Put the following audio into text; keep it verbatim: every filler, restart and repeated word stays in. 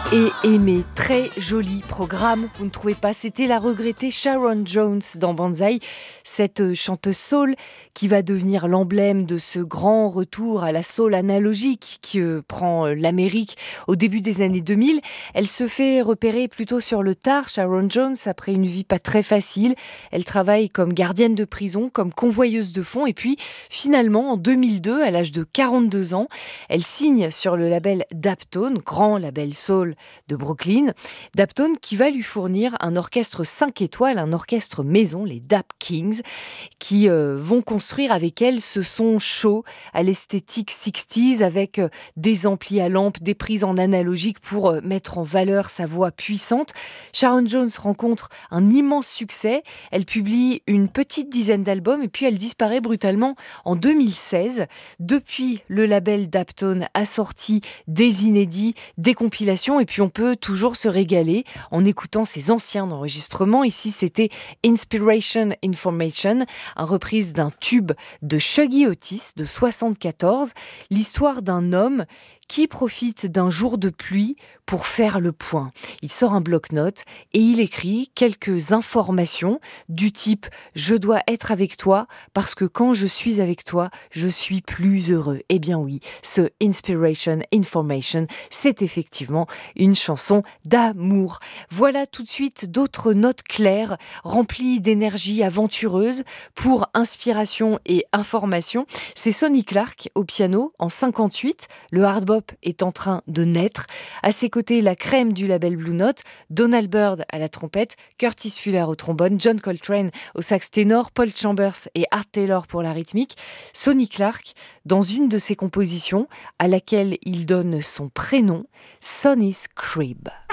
et aimer. Très joli programme, vous ne trouvez pas? C'était la regrettée Sharon Jones dans Banzai, cette chanteuse soul qui va devenir l'emblème de ce grand retour à la soul analogique qui euh, prend euh, l'Amérique au début des années deux mille. Elle se fait repérer plutôt sur le tard, Sharon Jones, après une vie pas très facile. Elle travaille comme gardienne de prison, comme convoyeuse de fonds, et puis finalement, en deux mille deux, à l'âge de quarante-deux ans, elle signe sur le label Daptone, grand label soul de Brooklyn. Daptone qui va lui fournir un orchestre cinq étoiles, un orchestre maison, les Dap Kings, qui euh, vont construire avec elle ce son chaud à l'esthétique soixante avec euh, des amplis à lampe, des prises en analogique pour euh, mettre en valeur sa voix puissante. Sharon Jones rencontre un immense succès. Elle publie une petite dizaine d'albums et puis elle disparaît brutalement en deux mille seize. Depuis, le label Daptone a sorti des inédits, des compilations et puis on peut toujours se régaler en écoutant ses anciens enregistrements. Ici, c'était Inspiration Information, une reprise d'un tube de Shuggy Otis de soixante-quatorze, l'histoire d'un homme qui profite d'un jour de pluie pour faire le point. Il sort un bloc-notes et il écrit quelques informations du type « Je dois être avec toi parce que quand je suis avec toi, je suis plus heureux ». Eh bien oui, ce Inspiration Information, c'est effectivement une chanson d'amour. Voilà tout de suite d'autres notes claires, remplies d'énergie aventureuse pour inspiration et information. C'est Sonny Clark au piano en cinquante-huit, le hard bop est en train de naître. À ses côtés, la crème du label Blue Note, Donald Byrd à la trompette, Curtis Fuller au trombone, John Coltrane au sax ténor, Paul Chambers et Art Taylor pour la rythmique. Sonny Clark, dans une de ses compositions, à laquelle il donne son prénom, Sonny's Crib.